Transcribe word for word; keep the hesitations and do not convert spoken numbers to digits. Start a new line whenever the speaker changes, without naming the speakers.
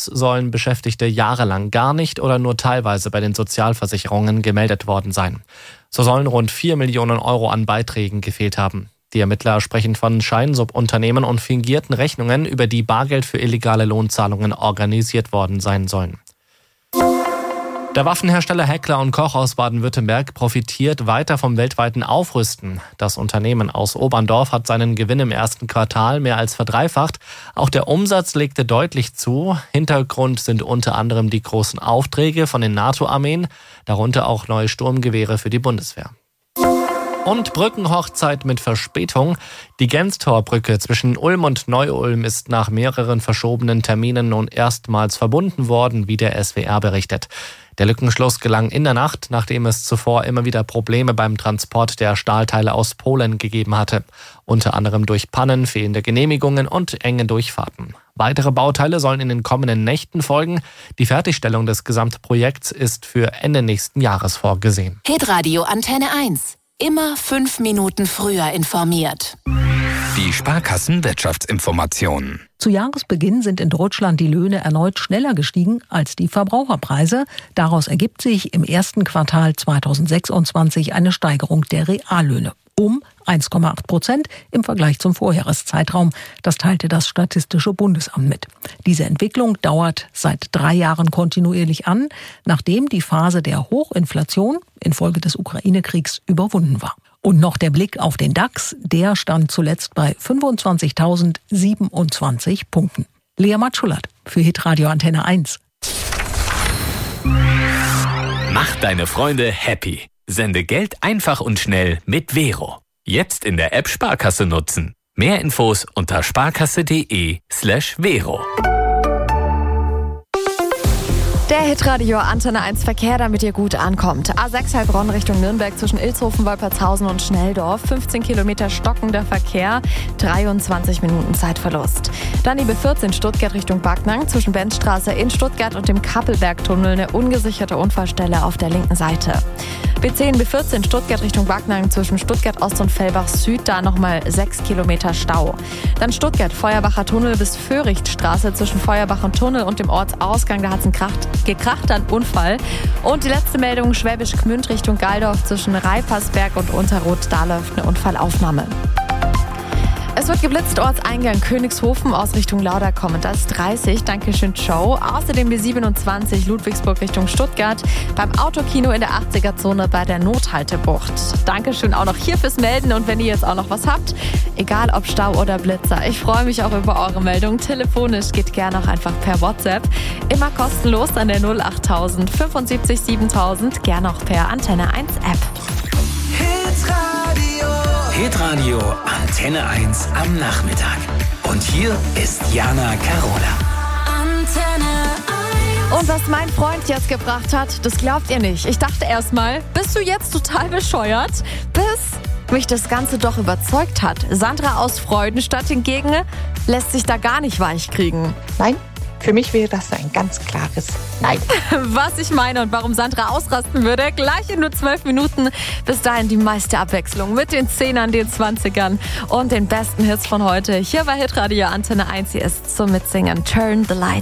sollen Beschäftigte jahrelang gar nicht oder nur teilweise bei den Sozialversicherungen gemeldet worden sein. So sollen rund vier Millionen Euro an Beiträgen gefehlt haben. Die Ermittler sprechen von Scheinsubunternehmen und fingierten Rechnungen, über die Bargeld für illegale Lohnzahlungen organisiert worden sein sollen. Der Waffenhersteller Heckler und Koch aus Baden-Württemberg profitiert weiter vom weltweiten Aufrüsten. Das Unternehmen aus Oberndorf hat seinen Gewinn im ersten Quartal mehr als verdreifacht. Auch der Umsatz legte deutlich zu. Hintergrund sind unter anderem die großen Aufträge von den NATO-Armeen, darunter auch neue Sturmgewehre für die Bundeswehr. Und Brückenhochzeit mit Verspätung. Die Genstorbrücke zwischen Ulm und Neu-Ulm ist nach mehreren verschobenen Terminen nun erstmals verbunden worden, wie der S W R berichtet. Der Lückenschluss gelang in der Nacht, nachdem es zuvor immer wieder Probleme beim Transport der Stahlteile aus Polen gegeben hatte. Unter anderem durch Pannen, fehlende Genehmigungen und enge Durchfahrten. Weitere Bauteile sollen in den kommenden Nächten folgen. Die Fertigstellung des Gesamtprojekts ist für Ende nächsten Jahres vorgesehen.
Hitradio Antenne eins. Immer fünf Minuten früher informiert.
Die Sparkassen-Wirtschaftsinformationen.
Zu Jahresbeginn sind in Deutschland die Löhne erneut schneller gestiegen als die Verbraucherpreise. Daraus ergibt sich im ersten Quartal zweitausendsechsundzwanzig eine Steigerung der Reallöhne um eins Komma acht Prozent im Vergleich zum Vorjahreszeitraum. Das teilte das Statistische Bundesamt mit. Diese Entwicklung dauert seit drei Jahren kontinuierlich an, nachdem die Phase der Hochinflation infolge des Ukraine-Kriegs überwunden war. Und noch der Blick auf den DAX, der stand zuletzt bei fünfundzwanzigtausendsiebenundzwanzig Punkten. Lea Matschulat für Hitradio Antenne eins.
Mach deine Freunde happy. Sende Geld einfach und schnell mit Vero. Jetzt in der App Sparkasse nutzen. Mehr Infos unter sparkasse.de slash Vero.
Der Hitradio Antenne eins Verkehr, damit ihr gut ankommt. A sechs Heilbronn Richtung Nürnberg zwischen Ilshofen, Wolpertshausen und Schnelldorf. fünfzehn Kilometer stockender Verkehr, dreiundzwanzig Minuten Zeitverlust. Dann die B vierzehn Stuttgart Richtung Backnang zwischen Benzstraße in Stuttgart und dem Kappelbergtunnel eine ungesicherte Unfallstelle auf der linken Seite. B zehn, B vierzehn Stuttgart Richtung Backnang zwischen Stuttgart Ost und Fellbach Süd, da nochmal sechs Kilometer Stau. Dann Stuttgart Feuerbacher Tunnel bis Föhrichtstraße zwischen Feuerbach und Tunnel und dem Ortsausgang, da hat es einen Krach gekracht, ein Unfall. Und die letzte Meldung, Schwäbisch Gmünd Richtung Galdorf zwischen Reipersberg und Unterroth, da läuft eine Unfallaufnahme. Es wird geblitzt, Ortseingang Königshofen aus Richtung Lauda kommen. Das ist dreißig, Dankeschön, Show. Außerdem B siebenundzwanzig Ludwigsburg Richtung Stuttgart. Beim Autokino in der achtziger-Zone bei der Nothaltebucht. Dankeschön auch noch hier fürs Melden. Und wenn ihr jetzt auch noch was habt, egal ob Stau oder Blitzer, ich freue mich auch über eure Meldung. Telefonisch geht gerne auch einfach per WhatsApp. Immer kostenlos an der null achttausend fünfundsiebzig siebentausend. Gerne auch per Antenne eins App.
Hitradio Antenne eins am Nachmittag. Und hier ist Jana Carola.
Antenne eins. Und was mein Freund jetzt gebracht hat, das glaubt ihr nicht. Ich dachte erstmal, bist du jetzt total bescheuert? Bis mich das Ganze doch überzeugt hat. Sandra aus Freudenstadt hingegen lässt sich da gar nicht weich kriegen.
Nein. Für mich wäre das ein ganz klares Nein.
Was ich meine und warum Sandra ausrasten würde, gleich in nur zwölf Minuten. Bis dahin die meiste Abwechslung mit den Zehnern, den Zwanzigern und den besten Hits von heute. Hier bei Hitradio Antenne eins, hier ist zum Mitsingen Turn the Lights.